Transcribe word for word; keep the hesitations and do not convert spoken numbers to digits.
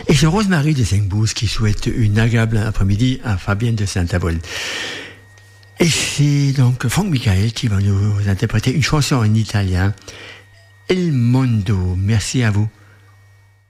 Et c'est Rosemary de Saint-Bouze qui souhaite une agréable après-midi à Fabienne de Saint-Avold. Et c'est donc Franck Michael qui va nous interpréter une chanson en italien, El Mondo. Merci à vous.